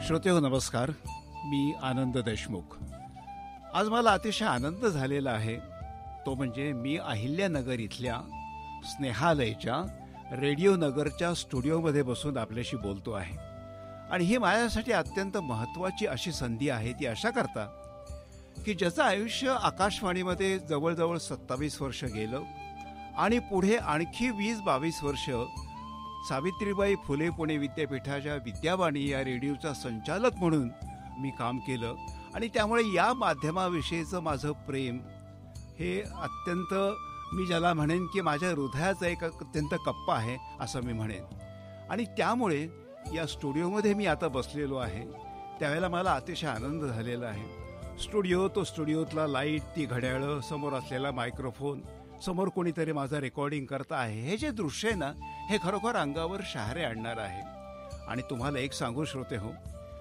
श्रोतेहो नमस्कार, मी आनंद देशमुख. आज मला अतिशय आनंद झालेला आहे. तो म्हणजे मी अहिल्यानगर इथल्या स्नेहालयच्या रेडिओ नगरच्या स्टुडिओमध्ये बसून आपल्याशी बोलतो आहे. आणि ही माझ्यासाठी अत्यंत महत्त्वाची अशी संधी आहे, ती अशा करता की ज्याचं आयुष्य आकाशवाणीमध्ये जवळजवळ 27 वर्ष गेलं आणि पुढे आणखी 20-22 वर्ष सावित्रीबाई फुले पुणे विद्यापीठाच्या विद्यावाणी या रेडिओचा संचालक म्हणून मी काम केलं. आणि त्यामुळे या माध्यमाविषयीचं माझं प्रेम हे अत्यंत, मी ज्याला म्हणेन की माझ्या हृदयाचा एक अत्यंत कप्पा आहे असं मी म्हणेन. आणि त्यामुळे या स्टुडिओमध्ये मी आता बसलेलो आहे त्यावेळेला मला अतिशय आनंद झालेला आहे. स्टुडिओ, तो स्टुडिओतला लाईट, ती घड्याळं, समोर असलेला मायक्रोफोन, समोर कोणीतरी माझं रेकॉर्डिंग करता आहे, हे जे दृश्य आहे ना, हे खरोखर अंगावर शहारे आणणार आहे. आणि तुम्हाला एक सांगू श्रोते हो,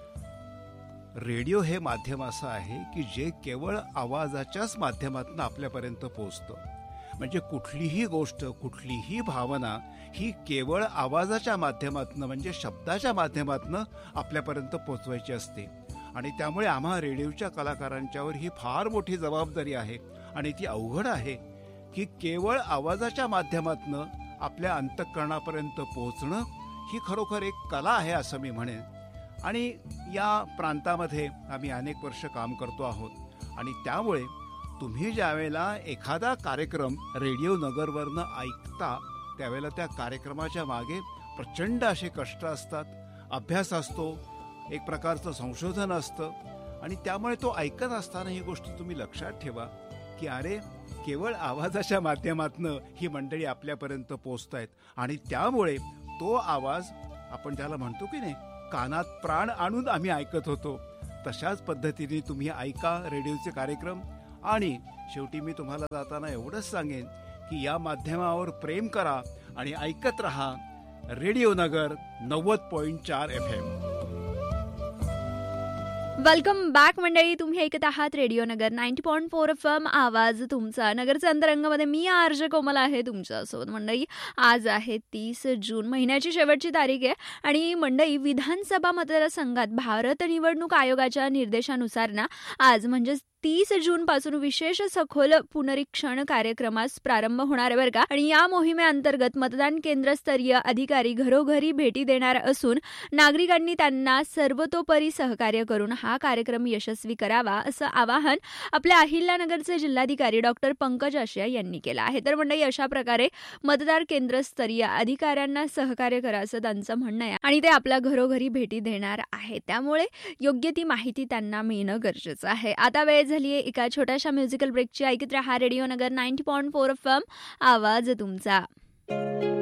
रेडिओ हे माध्यम असं आहे की जे केवळ आवाजाच्याच माध्यमातून आपल्यापर्यंत पोहोचतं. म्हणजे कुठलीही गोष्ट, कुठलीही भावना ही केवळ आवाजाच्या माध्यमातून, म्हणजे शब्दाच्या माध्यमातून आपल्यापर्यंत पोचवायची असते. आणि त्यामुळे आम्हा रेडिओच्या कलाकारांच्यावर ही फार मोठी जबाबदारी आहे. आणि ती अवघड आहे की केवळ आवाजाच्या माध्यमातून आपल्या अंतःकरणापर्यंत पोहोचणं ही खरोखर एक कला आहे असं मी म्हणेन. आणि या प्रांतामध्ये आम्ही अनेक वर्ष काम करतो आहोत. आणि त्यामुळे तुम्ही ज्यावेळेला एखादा कार्यक्रम रेडिओ नगरवरनं ऐकता त्यावेळेला त्या कार्यक्रमाच्या मागे प्रचंड असे कष्ट असतात, अभ्यास असतो, एक प्रकारचं संशोधन असतं. आणि त्यामुळे तो ऐकत असताना ही गोष्ट तुम्ही लक्षात ठेवा की अरे, केवळ आवाजाच्या माध्यमातनं ही मंडळी आपल्यापर्यंत पोचतायत. आणि त्यामुळे तो आवाज, आपण त्याला म्हणतो की नाही, कानात प्राण आणून आम्ही ऐकत होतो. तशाच पद्धतीने तुम्ही ऐका रेडिओचे कार्यक्रम. आणि शेवटी मी तुम्हाला जाताना एवढंच सांगेन की या माध्यमावर प्रेम करा आणि ऐकत रहा रेडिओ नगर 90.4 FM. वेलकम बॅक मंडळी. तुम्ही ऐकत आहात रेडिओ नगर 90.4 FM, आवाज तुमचा. नगरच्या अंतरंगामध्ये मी आरजे कोमल आहे तुमच्यासोबत. मंडळी, आज आहे 30 जून, महिन्याची शेवटची तारीख आहे. आणि मंडळी, विधानसभा मतदारसंघात भारत निवडणूक आयोगाच्या निर्देशानुसार ना, आज म्हणजे 30 जून पासून विशेष सखोल पुनरीक्षण कार्यक्रमास प्रारंभ होणार आहे बरं का. आणि या मोहिमेअंतर्गत मतदान केंद्रस्तरीय अधिकारी घरोघरी भेटी देणार असून नागरिकांनी त्यांना सर्वतोपरी सहकार्य करून हा कार्यक्रम यशस्वी करावा असं आवाहन आपल्या अहिल्यानगरचे जिल्हाधिकारी डॉक्टर पंकज आशिया यांनी केलं आहे. तर मंडळी, अशा प्रकारे मतदार केंद्रस्तरीय अधिकाऱ्यांना सहकार्य करा असं त्यांचं म्हणणं आहे. आणि ते आपल्या घरोघरी भेटी देणार आहे, त्यामुळे योग्य ती माहिती त्यांना मिळणं गरजेचं आहे. आता वेळ झाली आहे एका छोट्याशा म्युझिकल ब्रेकची. ऐकत रहा रेडिओ नगर 90.4 FM, आवाज तुमचा.